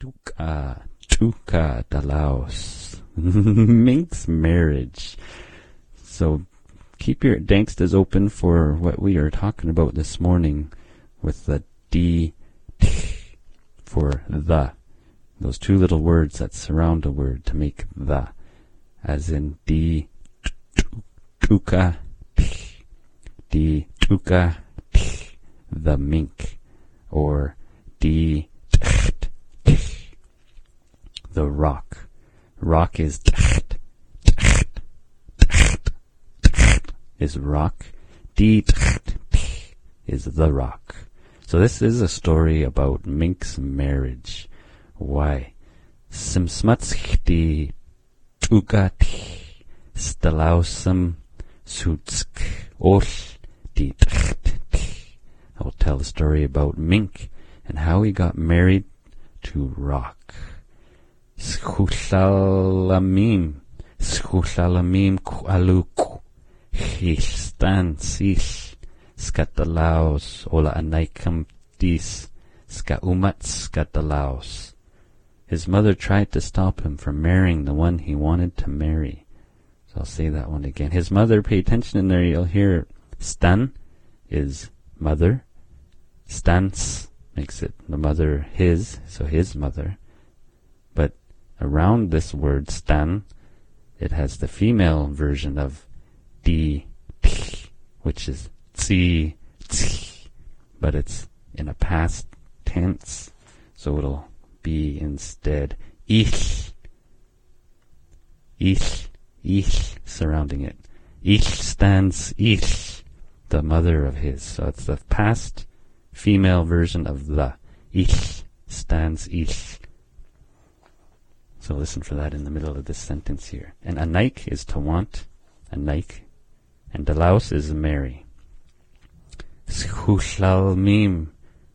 Tuka Dalaos. Mink's marriage. So keep your dangstas open for what we are talking about this morning with the D for the. Those two little words that surround a word to make the. As in D tuka D tuka the mink, or D the rock. Rock is is rock. D is the rock. So this is a story about Mink's marriage. Why? Simsmatski tugat stalausam sutsk ol di. I will tell the story about Mink and how he got married to Rock. Schusalamim kualuk stan sil skatalaos ola anaikam dis skaumat skatalaos. His mother tried to stop him from marrying the one he wanted to marry. So I'll say that one again. His mother, pay attention in there, you'll hear stan is mother. Stans makes it the mother his, so his mother. But around this word stan, it has the female version of di, which is tsi, but it's in a past tense, so it'll be instead ich, surrounding it. Ich stands ich, the mother of his. So it's the past female version of the. Ich stands ich. So listen for that in the middle of this sentence here. And anaik is to want, anaik, and dalaus is marry. Schushalmim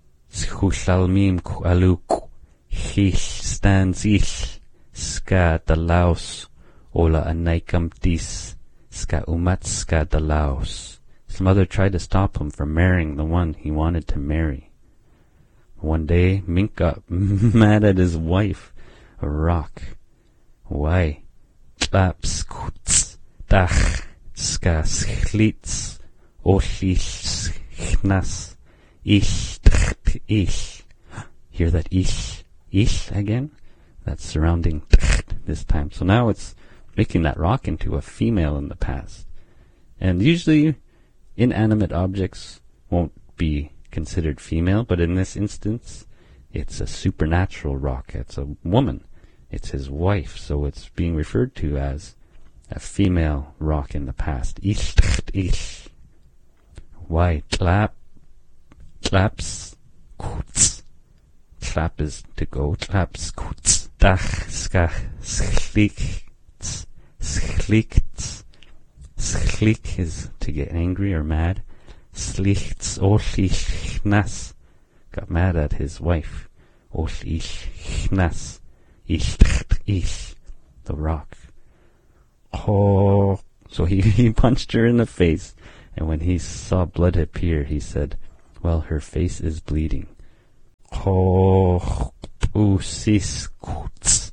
kualuk. Hich stands ich, ska dalaus, ola anaikam dis, ska umat ska dalaus. His mother tried to stop him from marrying the one he wanted to marry. One day, Mink got mad at his wife, a Rock. Why? Klaps kuts, dach, ska schlitz, ochlich chnas, ich. Hear that ich again? That's surrounding this time. So now it's making that rock into a female in the past. And usually inanimate objects won't be considered female, but in this instance it's a supernatural rock. It's a woman. It's his wife, so it's being referred to as a female rock in the past. Ich. Why? Claps, kuts. Clap is to go. Claps, kuts. Dach, skach, schlichts. Schlik is to get angry or mad. Schlichts, ochlichnas. Got mad at his wife. Ochlichnas. Ich, the rock. Oh, so he punched her in the face, and when he saw blood appear, he said, well, her face is bleeding. Oh, usis kuts.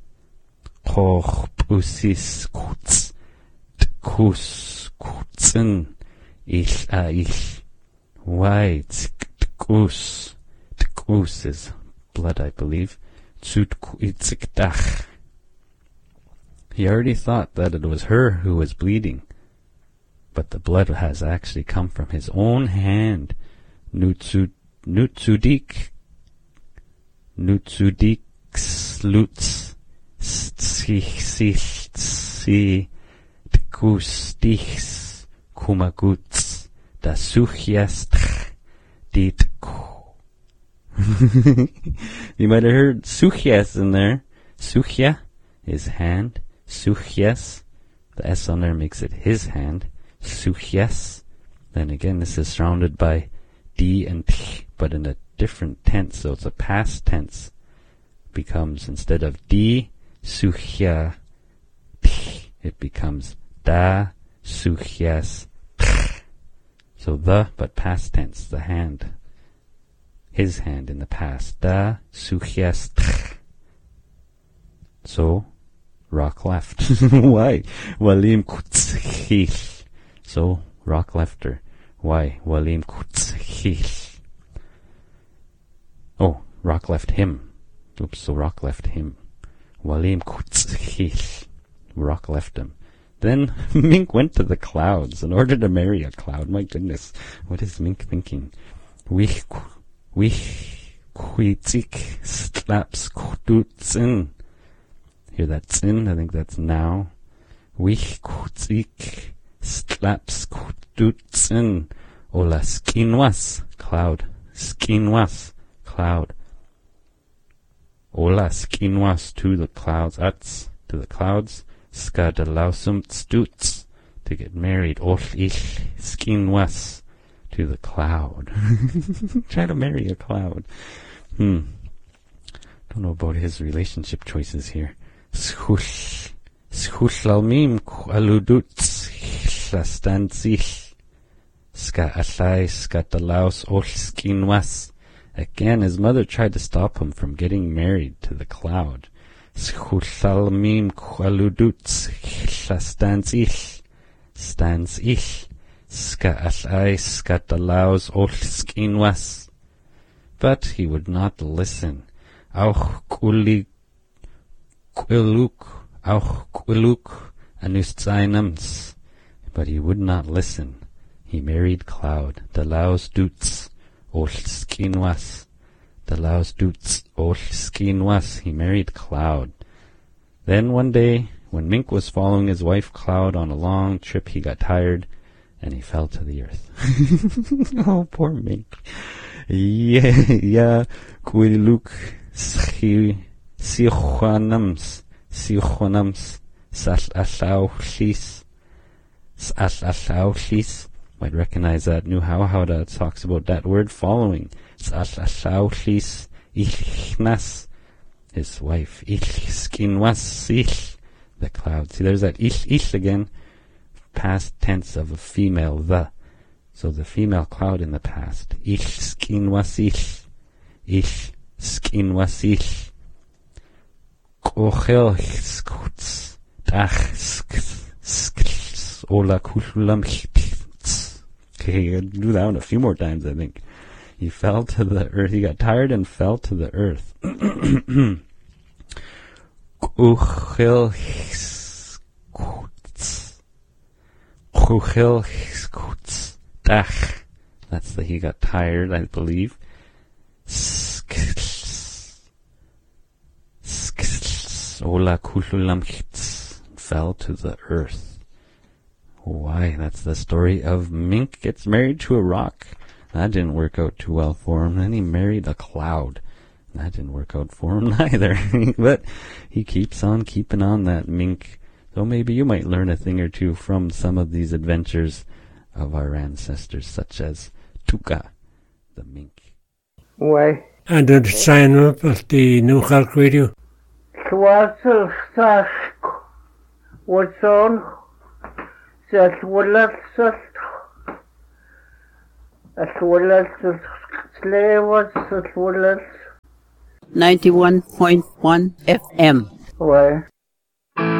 Kutzen. Ich. Why? Tkus is blood, I believe. He already thought that it was her who was bleeding, but the blood has actually come from his own hand. Nutsudik sluts si kustis kumaguts da suchiast ditku. You might have heard suchias in there. Suchia is hand. Suchias, the S on there makes it his hand. Suchias. Then again, this is surrounded by D and T, but in a different tense, so it's a past tense. Becomes, instead of D, suchia, T, it becomes da, suchias, T. So the, but past tense, the hand. His hand in the past. Da, suchias, T. So Rock left. Why? Walim kutzchil. So Rock left her. Why? Walim kutzchil. Oh, Rock left him. Oops, so Rock left him. Walim kutzchil. Rock left him. Then Mink went to the clouds in order to marry a cloud. My goodness, what is Mink thinking? Wich kwitik slaps kudutzin. Hear that sin? I think that's now. Wich kwitik slaps kudutzin. Ola skinwas, cloud. Skinwas, cloud. Ola skinwas, to the clouds. Ats, to the clouds. Ska de lausum stutz, to get married. Ol ich skinwas, to the cloud. Try to marry a cloud. Don't know about his relationship choices here. Schushlalmim aludutz hlastanzich. Ska alai ska de laus ol skinwas. Again, his mother tried to stop him from getting married to the cloud. Schusalmim kualuduts stands ich, ska alai ska dalaus ol skinwas. But he would not listen. Auch quiluk anus zainams. But he would not listen. He married Cloud, dalaus duts ol skinwas. Dalaus duts ol skinwas. He married Cloud. Then one day, when Mink was following his wife Cloud on a long trip, he got tired and he fell to the earth. Oh, poor Mink. Ya kuiluk sichonams sal-alauchlis. Might recognize that new how talks about that word following. Sal-alauchlis ichnas. His wife, ich skinwas ich, the cloud. See, there's that ich again, past tense of a female, the. So the female cloud in the past. Ich skinwas ich skinwas ich. Kochel skutz, dach skutz, ola kulam chitz. Okay, do that one a few more times, I think. He fell to the earth. He got tired and fell to the earth. That's the he got tired, I believe. Ola kululam fell to the earth. Why? That's the story of Mink gets married to a rock. That didn't work out too well for him. Then he married a cloud. That didn't work out for him either. But he keeps on keeping on, that Mink. So maybe you might learn a thing or two from some of these adventures of our ancestors, such as Tuka, the Mink. Why? And the sign up of the New Khalk Radio. What's on? That will 91.1 FM. Why?